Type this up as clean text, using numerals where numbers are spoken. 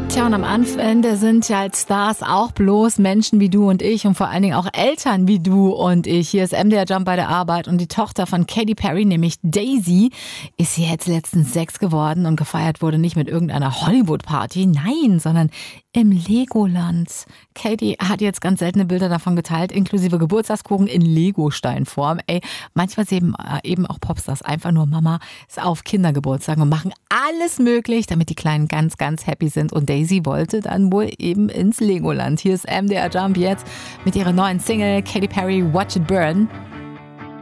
Tja, und am Ende sind ja als Stars auch bloß Menschen wie du und ich und vor allen Dingen auch Eltern wie du und ich. Hier ist MDR Jump bei der Arbeit und die Tochter von Katy Perry, nämlich Daisy, ist jetzt letztens 6 geworden und gefeiert wurde nicht mit irgendeiner Hollywood-Party, nein, sondern im Legoland. Katy hat jetzt ganz seltene Bilder davon geteilt, inklusive Geburtstagskuchen in Legosteinform. Manchmal sehen eben auch Popstars einfach nur Mama ist auf Kindergeburtstagen und machen alles möglich, damit die Kleinen ganz, ganz happy sind. Und Daisy wollte dann wohl eben ins Legoland. Hier ist MDR Jump jetzt mit ihrer neuen Single Katy Perry Watch It Burn.